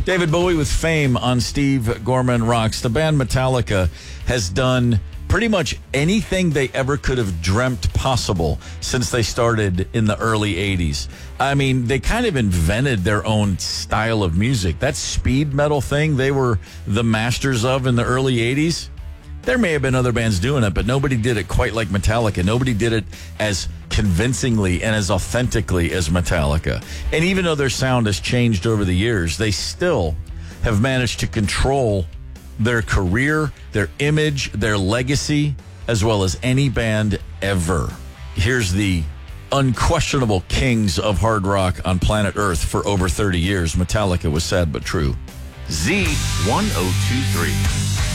David Bowie with Fame on Steve Gorman Rocks. The band Metallica has done pretty much anything they ever could have dreamt possible since they started in the early 80s. I mean, they kind of invented their own style of music. That speed metal thing they were the masters of in the early 80s. There may have been other bands doing it, but nobody did it quite like Metallica. Nobody did it as convincingly and as authentically as Metallica. And even though their sound has changed over the years, they still have managed to control their career, their image, their legacy, as well as any band ever. Here's the unquestionable kings of hard rock on planet Earth for over 30 years. Metallica was sad but true. Z1023.